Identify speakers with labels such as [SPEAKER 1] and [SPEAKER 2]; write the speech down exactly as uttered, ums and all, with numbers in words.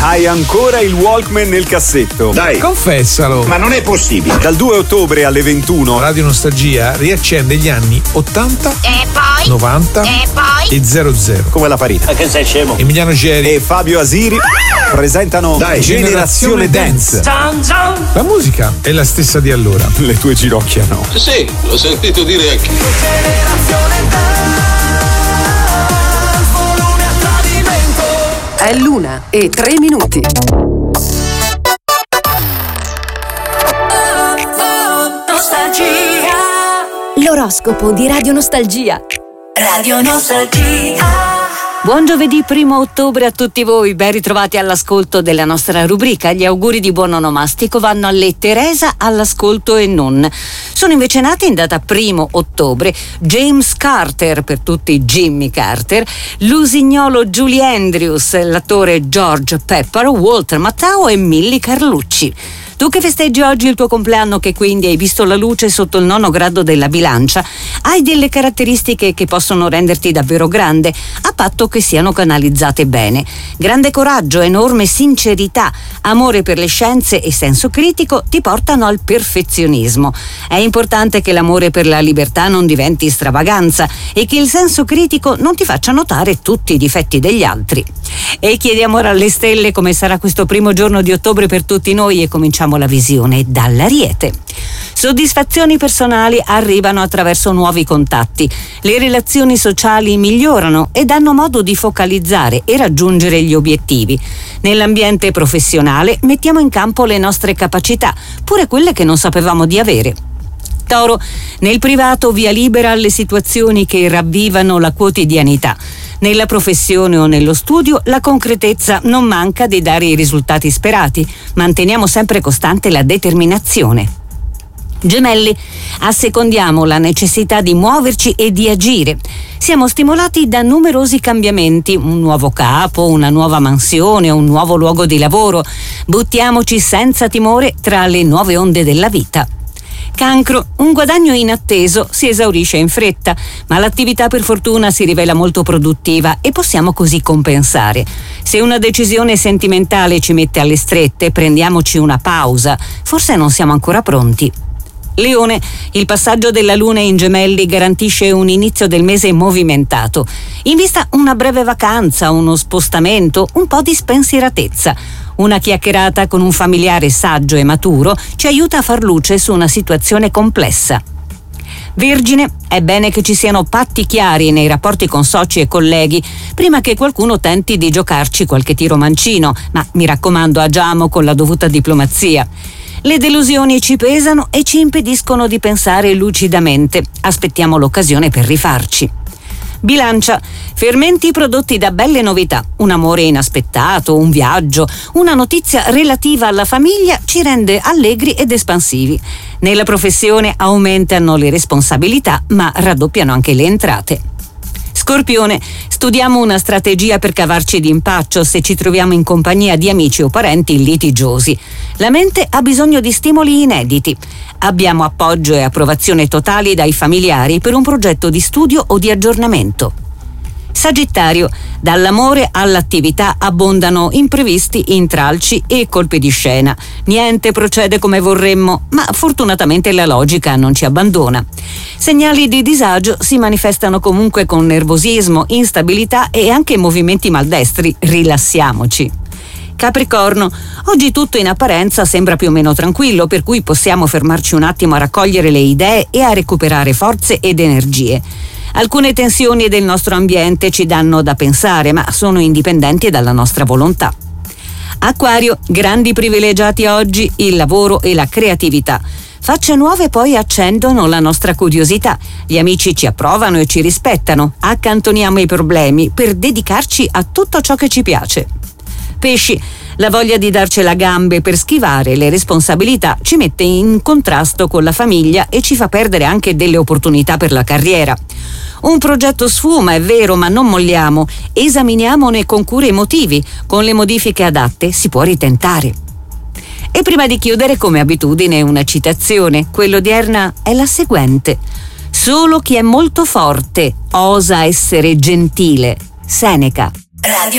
[SPEAKER 1] Hai ancora il Walkman nel cassetto?
[SPEAKER 2] Dai,
[SPEAKER 3] confessalo.
[SPEAKER 2] Ma non è possibile.
[SPEAKER 1] Dal due ottobre alle ventuno
[SPEAKER 3] Radio Nostalgia riaccende gli anni ottanta,
[SPEAKER 4] e poi
[SPEAKER 3] novanta
[SPEAKER 4] e poi
[SPEAKER 3] e zero zero.
[SPEAKER 1] come la farina.
[SPEAKER 2] Ma che sei scemo?
[SPEAKER 3] Emiliano Geri
[SPEAKER 1] E Fabio Asiri presentano
[SPEAKER 2] Dai,
[SPEAKER 1] Generazione Dance.
[SPEAKER 3] La musica è la stessa di allora.
[SPEAKER 1] Le tue ginocchia no.
[SPEAKER 5] Sì, l'ho sentito dire anche.
[SPEAKER 6] È l'una e tre minuti.
[SPEAKER 7] L'oroscopo di Radio Nostalgia.
[SPEAKER 8] Radio Nostalgia.
[SPEAKER 7] Buon giovedì primo ottobre a tutti voi, ben ritrovati all'ascolto della nostra rubrica. Gli auguri di buon onomastico vanno alle Teresa all'ascolto e non. Sono invece nati in data primo ottobre James Carter, per tutti Jimmy Carter, l'usignolo Julie Andrews, l'attore George Pepper, Walter Matthau e Milly Carlucci. Tu che festeggi oggi il tuo compleanno, che quindi hai visto la luce sotto il nono grado della bilancia, hai delle caratteristiche che possono renderti davvero grande, a patto che siano canalizzate bene. Grande coraggio, enorme sincerità, amore per le scienze e senso critico ti portano al perfezionismo. È importante che l'amore per la libertà non diventi stravaganza e che il senso critico non ti faccia notare tutti i difetti degli altri. E chiediamo ora alle stelle come sarà questo primo giorno di ottobre per tutti noi e cominciamo la visione dall'Ariete. Soddisfazioni personali arrivano attraverso nuovi contatti. Le relazioni sociali migliorano e danno modo di focalizzare e raggiungere gli obiettivi. Nell'ambiente professionale mettiamo in campo le nostre capacità, pure quelle che non sapevamo di avere. Toro, nel privato via libera alle situazioni che ravvivano la quotidianità. Nella professione o nello studio la concretezza non manca di dare i risultati sperati. Manteniamo sempre costante la determinazione. Gemelli, assecondiamo la necessità di muoverci e di agire. Siamo stimolati da numerosi cambiamenti, un nuovo capo, una nuova mansione, un nuovo luogo di lavoro. Buttiamoci senza timore tra le nuove onde della vita. Cancro, un guadagno inatteso si esaurisce in fretta, ma l'attività per fortuna si rivela molto produttiva e possiamo così compensare. Se una decisione sentimentale ci mette alle strette, prendiamoci una pausa, forse non siamo ancora pronti. Leone, il passaggio della luna in Gemelli garantisce un inizio del mese movimentato. In vista una breve vacanza, uno spostamento, un po' di spensieratezza. Una chiacchierata con un familiare saggio e maturo ci aiuta a far luce su una situazione complessa. Vergine, è bene che ci siano patti chiari nei rapporti con soci e colleghi, prima che qualcuno tenti di giocarci qualche tiro mancino, ma mi raccomando, agiamo con la dovuta diplomazia. Le delusioni ci pesano e ci impediscono di pensare lucidamente. Aspettiamo l'occasione per rifarci. Bilancia, fermenti prodotti da belle novità, un amore inaspettato, un viaggio, una notizia relativa alla famiglia ci rende allegri ed espansivi. Nella professione aumentano le responsabilità, ma raddoppiano anche le entrate. Scorpione, studiamo una strategia per cavarci d'impaccio se ci troviamo in compagnia di amici o parenti litigiosi. La mente ha bisogno di stimoli inediti. Abbiamo appoggio e approvazione totali dai familiari per un progetto di studio o di aggiornamento. Sagittario, dall'amore all'attività abbondano imprevisti, intralci e colpi di scena. Niente procede come vorremmo, ma fortunatamente la logica non ci abbandona. Segnali di disagio si manifestano comunque con nervosismo, instabilità e anche movimenti maldestri. Rilassiamoci. Capricorno, oggi tutto in apparenza sembra più o meno tranquillo, per cui possiamo fermarci un attimo a raccogliere le idee e a recuperare forze ed energie. Alcune tensioni del nostro ambiente ci danno da pensare, ma sono indipendenti dalla nostra volontà. Acquario, grandi privilegiati oggi il lavoro e la creatività. Facce nuove poi accendono la nostra curiosità. Gli amici ci approvano e ci rispettano. Accantoniamo i problemi per dedicarci a tutto ciò che ci piace. Pesci, la voglia di darcela a gambe per schivare le responsabilità ci mette in contrasto con la famiglia e ci fa perdere anche delle opportunità per la carriera. Un progetto sfuma, è vero, ma non molliamo. Esaminiamone con cura i motivi. Con le modifiche adatte si può ritentare. E prima di chiudere, come abitudine, una citazione. Quella odierna è la seguente: solo chi è molto forte osa essere gentile. Seneca.
[SPEAKER 8] Radio